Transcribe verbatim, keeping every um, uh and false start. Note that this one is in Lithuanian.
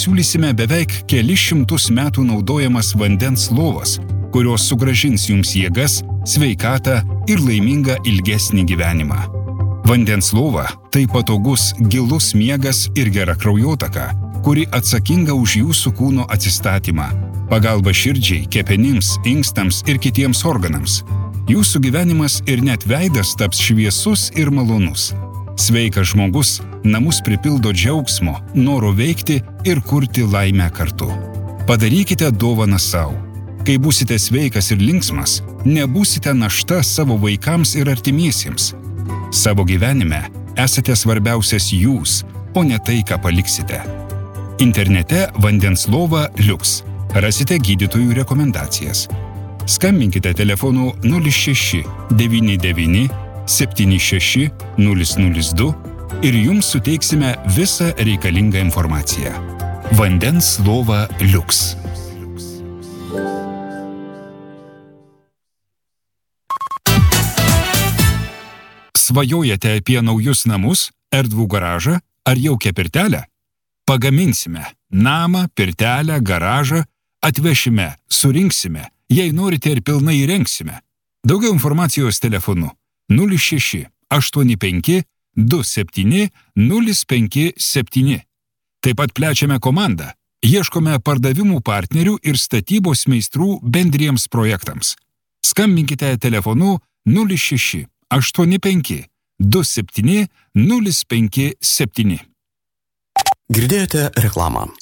siūlysime beveik kelis šimtus metų naudojamas vandens lovas, kurios sugrąžins jums jėgas, sveikatą ir laimingą ilgesnį gyvenimą. Vandens lova – tai patogus, gilus miegas ir gera kraujotaka, kuri atsakinga už jūsų kūno atsistatymą, pagalba širdžiai, kepenims, inkstams ir kitiems organams. Jūsų gyvenimas ir net veidas taps šviesus ir malonus. Sveikas žmogus namus pripildo džiaugsmo, noro veikti ir kurti laimę kartu. Padarykite dovaną savo. Kai būsite sveikas ir linksmas, nebūsite našta savo vaikams ir artimiesiems. Savo gyvenime esate svarbiausias jūs, o ne tai, ką paliksite. Internete vandens lova Liuks. Rasite gydytojų rekomendacijas. Skambinkite telefonu nulis šeši devyni devyni septyni šeši nulis nulis du ir jums suteiksime visą reikalingą informaciją. Vandens lova Liuks. Svajojate apie naujus namus, erdvų garažą ar jaukią pirtelę? Pagaminsime namą, pirtelę, garažą, atvešime, surinksime, jei norite ir pilnai įrengsime. Daugiau informacijos telefonu nulis šeši aštuoni penki du septyni nulis penki septyni. Taip pat plečiame komandą. Ieškome pardavimų partnerių ir statybos meistrų bendriems projektams. Skambinkite telefonu nulis šeši aštuoni penki du septyni nulis penki septyni. Girdėjote reklamą.